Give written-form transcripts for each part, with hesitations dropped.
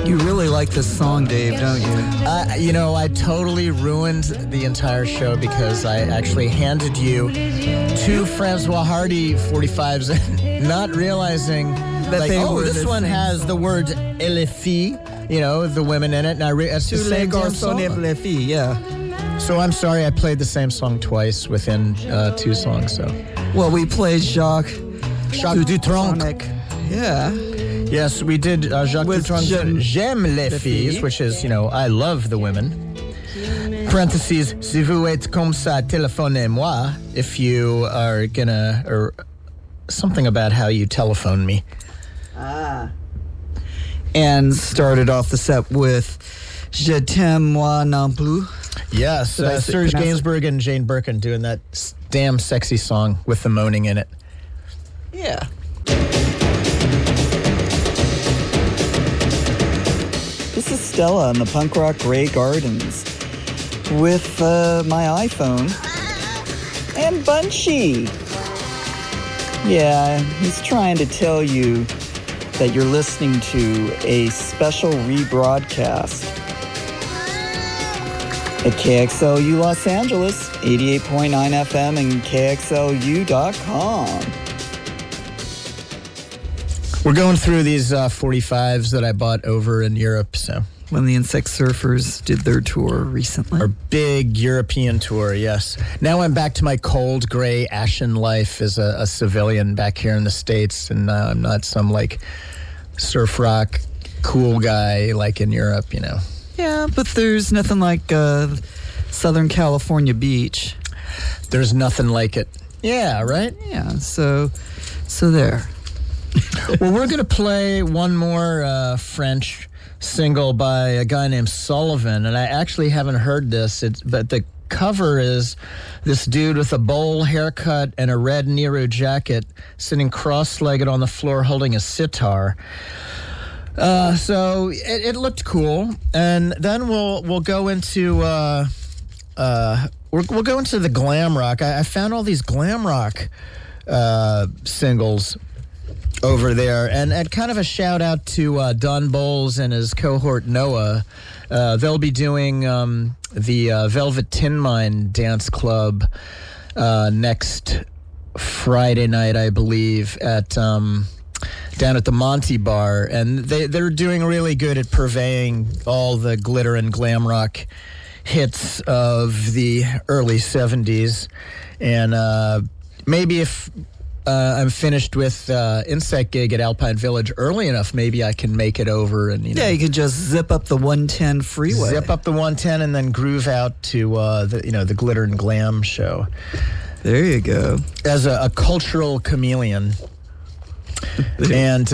You really like this song, Dave, don't you? I totally ruined the entire show because I actually handed you two Francois Hardy 45s, not realizing that this one has the word les filles, the women in it. And it's the same damn song. Les filles, yeah. So I'm sorry I played the same song twice within two songs. So, well, we played Jacques Dutronc. Yeah. Yes, we did Jacques Dutronc's J'aime les filles, which is, I love the women. Parentheses, si vous êtes comme ça, téléphonez-moi, if you are gonna, or something about how you telephone me. And started off the set with Je t'aime moi non plus. Yes, Serge Gainsbourg and Jane Birkin doing that damn sexy song with the moaning in it. Yeah. This is Stella in the punk rock Grey Gardens with my iPhone and Bunchy. Yeah, he's trying to tell you that you're listening to a special rebroadcast at KXLU Los Angeles, 88.9 FM and KXLU.com. We're going through these 45s that I bought over in Europe. So when the Insect Surfers did their tour recently. Our big European tour, yes. Now I'm back to my cold, gray, ashen life as a civilian back here in the States, and I'm not some, surf rock cool guy like in Europe, Yeah, but there's nothing like Southern California beach. There's nothing like it. Yeah, right? Yeah, so there. Well, we're going to play one more French single by a guy named Sullivan, and I actually haven't heard this, but the cover is this dude with a bowl haircut and a red Nero jacket sitting cross-legged on the floor holding a sitar. So it looked cool, and then we'll go into we'll go into the glam rock. I found all these glam rock singles over there, and kind of a shout out to Don Bowles and his cohort Noah. They'll be doing the Velvet Tin Mine Dance Club next Friday night, I believe, at down at the Monty Bar, and they're doing really good at purveying all the glitter and glam rock hits of the early 70s, and maybe if I'm finished with Insect gig at Alpine Village early enough, maybe I can make it over and you could just zip up the 110 freeway. Zip up the 110 and then groove out to the Glitter and Glam show. There you go. As a cultural chameleon. And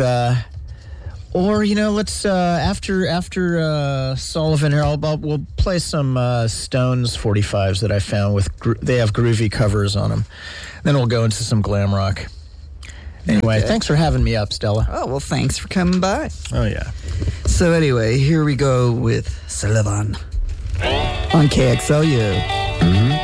let's after Sullivan here, we'll play some Stones 45s that I found they have groovy covers on them. Then we'll go into some glam rock. Anyway, Thanks for having me up, Stella. Oh, well, thanks for coming by. Oh, yeah. So anyway, here we go with Sullivan on KXLU. Mm-hmm.